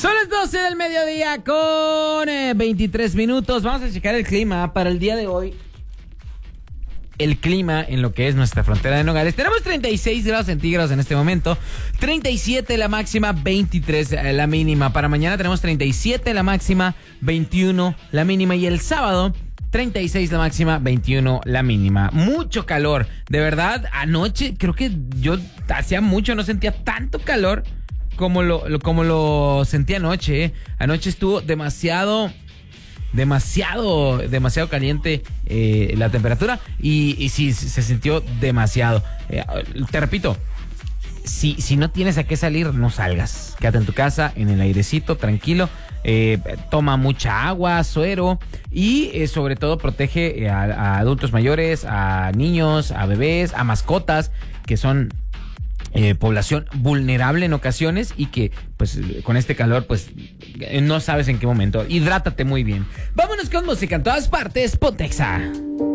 Son las 12 del mediodía con 23 minutos. Vamos a checar el clima para el día de hoy. El clima en lo que es nuestra frontera de Nogales. Tenemos 36 grados centígrados en este momento. 37 la máxima, 23 la mínima. Para mañana tenemos 37 la máxima, 21 la mínima. Y el sábado, 36 la máxima, 21 la mínima. Mucho calor. De verdad, anoche creo que yo hacía mucho, no sentía tanto calor como lo sentí anoche. Anoche estuvo demasiado caliente la temperatura y sí, se sintió demasiado. Te repito, si no tienes a qué salir, no salgas. Quédate en tu casa, en el airecito, tranquilo. Toma mucha agua, suero y sobre todo protege a adultos mayores, a niños, a bebés, a mascotas que son población vulnerable en ocasiones y que pues con este calor pues no sabes en qué momento. Hidrátate muy bien. Vámonos con música en todas partes. Ponte Exa.